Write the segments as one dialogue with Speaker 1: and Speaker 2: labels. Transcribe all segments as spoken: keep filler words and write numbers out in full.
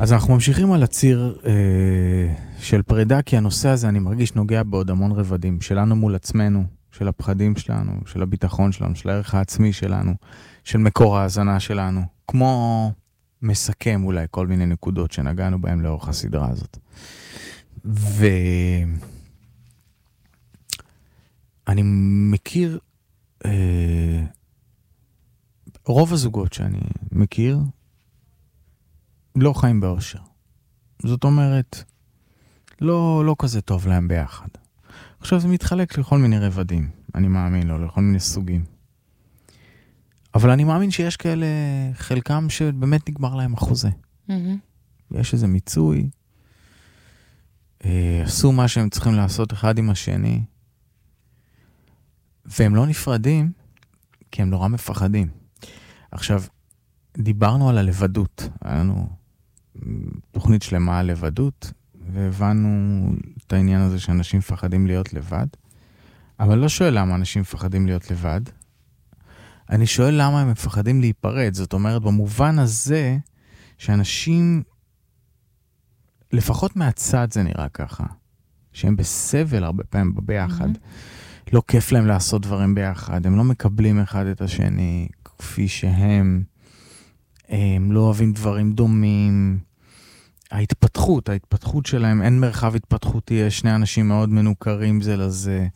Speaker 1: אז אנחנו ממשיכים על הציר אה, של פרידה, כי הנושא הזה אני מרגיש נוגע בעוד המון רבדים, שלנו מול עצמנו, של הפחדים שלנו, של הביטחון שלנו, של הערך העצמי שלנו, של מקור ההזנה שלנו, כמו מסכם אולי כל מיני נקודות שנגענו בהן לאורך הסדרה הזאת. ואני מכיר, אה, רוב הזוגות שאני מכיר, לא חיים באושר. זאת אומרת, לא, לא כזה טוב להם ביחד. עכשיו זה מתחלק לכל מיני רבדים, אני מאמין לו, לכל מיני סוגים. אבל אני מאמין שיש כאלה, חלקם שבאמת נגמר להם החוזה. Mm-hmm. יש איזה מיצוי, אה, עשו מה שהם צריכים לעשות אחד עם השני, והם לא נפרדים, כי הם נורא מפחדים. עכשיו, דיברנו על הלבדות, היה לנו תוכנית שלמה על לבדות, והבנו את העניין הזה שאנשים מפחדים להיות לבד, אבל לא שואל למה אנשים מפחדים להיות לבד, אני שואל למה הם מפחדים להיפרד, זאת אומרת, במובן הזה, שאנשים, לפחות מהצד זה נראה ככה, שהם בסבל הרבה פעמים ביחד, mm-hmm. לא כיף להם לעשות דברים ביחד, הם לא מקבלים אחד את השני, כפי שהם, הם לא אוהבים דברים דומים, ההתפתחות, ההתפתחות שלהם, אין מרחב התפתחותי, יש שני אנשים מאוד מנוכרים זה לזה,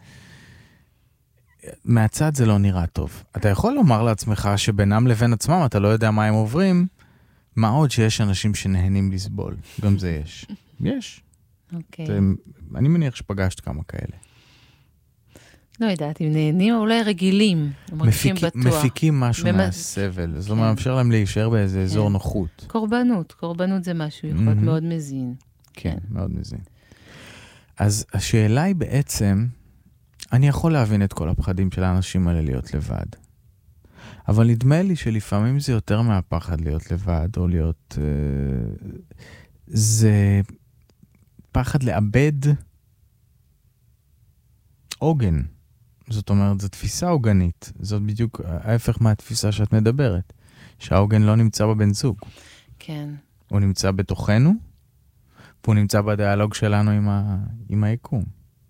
Speaker 1: מהצד זה לא נראה טוב. אתה יכול לומר לעצמך שבינם לבין עצמם אתה לא יודע מה הם עוברים, מה עוד שיש אנשים שנהנים לסבול, גם זה יש. יש.
Speaker 2: אוקיי.
Speaker 1: זה, אני מניח שפגשת כמה כאלה.
Speaker 2: לא יודעת, אם נהנים או אולי רגילים, מרגישים
Speaker 1: מפיק,
Speaker 2: בטוח.
Speaker 1: מפיקים משהו
Speaker 2: במ...
Speaker 1: מהסבל, כן. זאת אומרת, אפשר להם להישאר באיזה כן. אזור נוחות.
Speaker 2: קורבנות, קורבנות זה משהו, יכול להיות mm-hmm. מאוד מזין.
Speaker 1: כן, כן, מאוד מזין. אז השאלה היא בעצם, אני יכול להבין את כל הפחדים של האנשים האלה להיות לבד. אבל נדמה לי שלפעמים זה יותר מהפחד להיות לבד, או להיות... אה, זה פחד לאבד עוגן. זאת אומרת, זו תפיסה עוגנית. זאת בדיוק ההפך מהתפיסה שאת מדברת. שהעוגן לא נמצא בבן זוג.
Speaker 2: כן.
Speaker 1: הוא נמצא בתוכנו, והוא נמצא בדיאלוג שלנו עם, ה... עם היקום.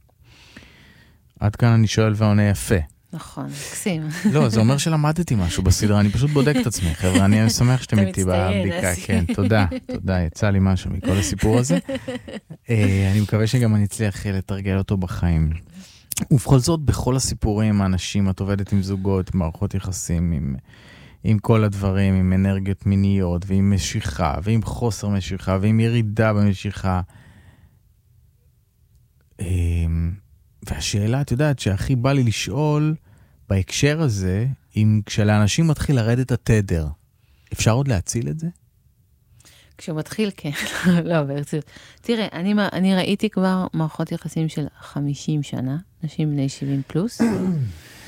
Speaker 1: עד כאן אני שואל ועונה יפה.
Speaker 2: נכון, מקסים.
Speaker 1: לא, זה אומר שלמדתי משהו בסדרה, אני פשוט בודק את עצמי, חבר'ה, אני שמח שאתם איתי בבדיקה, כן, תודה, תודה, יצא לי משהו מכל הסיפור הזה. אני מקווה שגם אני אצליח לתרגל אותו בחיים. ובכל זאת, בכל הסיפורים, האנשים, את עובדת עם זוגות, עם מערכות יחסים, עם, עם כל הדברים, עם אנרגיות מיניות, ועם משיכה, ועם חוסר משיכה, ועם ירידה במשיכה. והשאלה, את יודעת, שהכי בא לי לשאול בהקשר הזה, אם כשלאנשים מתחיל לרדת התדר, אפשר עוד להציל את זה?
Speaker 2: כשהוא מתחיל, כן. לא, ברצינות. תראה, אני, אני ראיתי כבר מערכות יחסים של חמישים שנה, נשים בני שבעים פלוס,